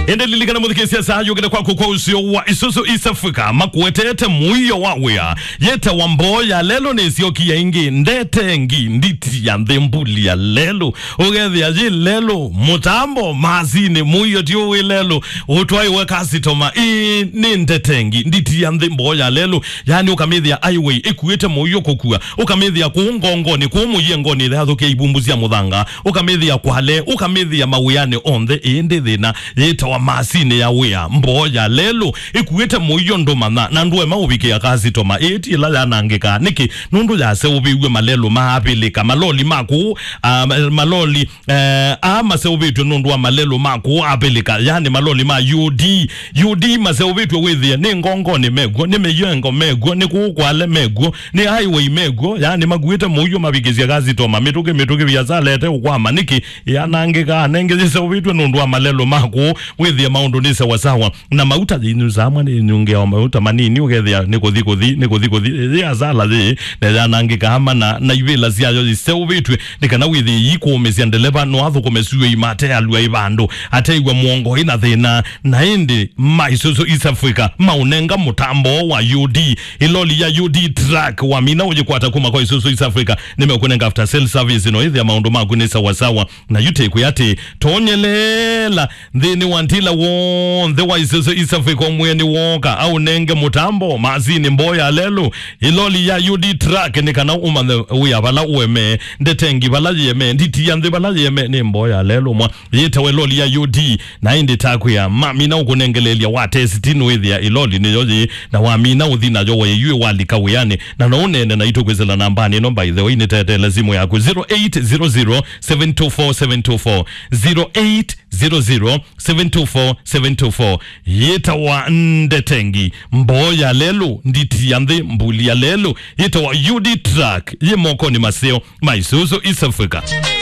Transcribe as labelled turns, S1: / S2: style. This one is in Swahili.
S1: Ende lilikana muthikisia saa yugida kwa kukwa usio wa Isuzu East Africa makuetete muyo wa wea yeta wamboya lelo nesio kia ingi ndete ngi nditi ya ndembuli ya lelo ugethi ya ji lelo mutambo mazine muyo tiuwe lelo utuwai weka sitoma ni ndete ngi nditi ya ndemboya lelo yani ukamithi ya highway ikuete muyo kukua ukamithi ya kuungongoni kuumuyengoni theathukia ibumbuzi ya muthanga ukamithi ya kwale ukamithi ya mawiyane onde ende thina yeta wa masine ya wea mboya lelo ikuete muyo ndomana na nduwe maubike ya kazi toma eti ila ya nangeka niki nundu ya se ubiwe malelo maapilika maloli maku maloli mase ubitu nundu wa malelo maku apilika yani maloli ma UD mase ubitu withia ni ngongo ni mego ni meyengo mego ni kukwale mego ni highway mego yani maguete muyo mabigezi ya kazi toma mituke biazalete ukwama niki ya nangeka nengezi se ubitu nundu wa malelo maku withia maundu ni sawa na mauta zinu zamwa ni nyunge wa mauta manini ugethia nikuthi ya zala zi na nangeka hama na ivela ziayo ziseu vitwe nikana withi yikumezia ndeleva no athu kumesuwe imate alua ibando ateigwa muongo ina thina na indi Isuzu East Africa maunenga mutambo wa UD iloli ya UD track wa mina ujikwata kuma kwa Isuzu East Africa nimekunenga after sale service no ithia maundu maku ni sawa na yute kuyati tonyelela thini wantila the wa Isuzu East Africa mweni woka au nenge mutambo mazini mboya lelo iloli ya UD track nikana uya bala ueme ndetengi bala yeme nditi ya bala yeme ni mboya lelo mwa yeta weloli ya UD na indi taku ya mamina ukunengelelia wate sitinu withi ya iloli ni yoji na wamina uthina yowe yue wali kawiyane na naunene na ito kwezela nambani no by the way ni tete lazimu yaku 0800-724-724 0800-724-724 yeta wa ndetengi mboya lelo nditi ya mbuli ya lelo yeta wa UD track ye moko ni maseo Isuzu East Africa.